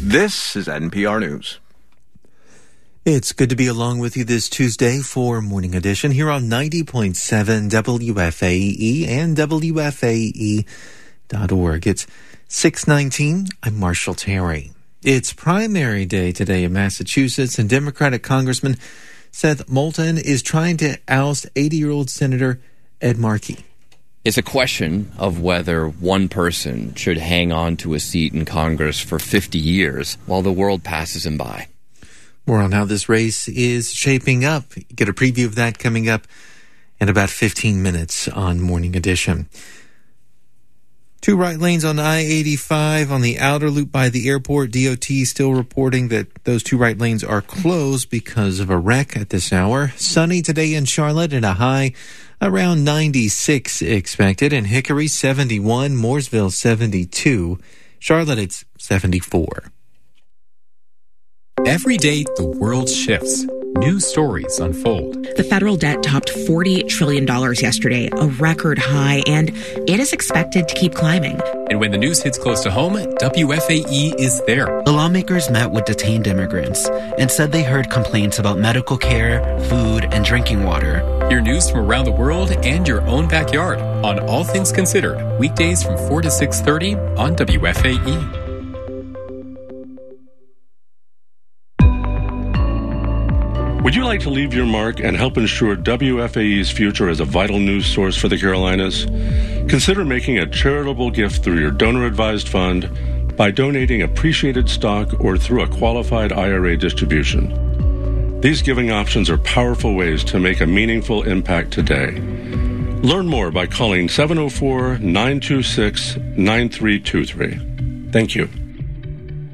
This is NPR News. It's good to be along with you this Tuesday for Morning Edition here on 90.7 WFAE and WFAE.org. It's 6:19. I'm Marshall Terry. It's primary day today in Massachusetts, and Democratic Congressman Seth Moulton is trying to oust 80-year-old Senator Ed Markey. It's a question of whether one person should hang on to a seat in Congress for 50 years while the world passes him by. More on how this race is shaping up. Get a preview of that coming up in about 15 minutes on Morning Edition. 2 right lanes on I-85 on the outer loop by the airport. DOT still reporting that those 2 right lanes are closed because of a wreck at this hour. Sunny today in Charlotte and a high around 96 expected. In Hickory, 71. Mooresville, 72. Charlotte, it's 74. Every day, the world shifts. New stories unfold. The federal debt topped $40 trillion yesterday, a record high, and it is expected to keep climbing. And when the news hits close to home, WFAE is there. The lawmakers met with detained immigrants and said they heard complaints about medical care, food, and drinking water. Hear news from around the world and your own backyard on All Things Considered, weekdays from 4 to 6:30 on WFAE. Would you like to leave your mark and help ensure WFAE's future as a vital news source for the Carolinas? Consider making a charitable gift through your donor-advised fund by donating appreciated stock or through a qualified IRA distribution. These giving options are powerful ways to make a meaningful impact today. Learn more by calling 704-926-9323. Thank you.